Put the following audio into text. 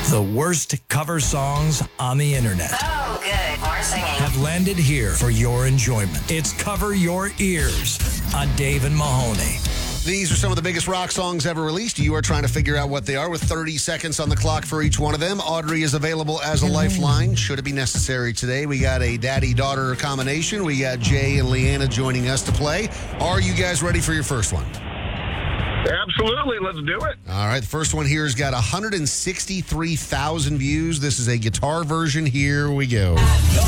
The worst cover songs on the internet Oh, good. More singing. have landed here for your enjoyment. It's Cover Your Ears on Dave and Mahoney. These are some of the biggest rock songs ever released. You are trying to figure out what they are with 30 seconds on the clock for each one of them. Audrey is available as a lifeline, should it be necessary today. We got a daddy-daughter combination. We got Jay and Leanna joining us to play. Are you guys ready for your first one? Absolutely. Let's do it. All right, the first one here has got 163,000 views. This is a guitar version. Here we go.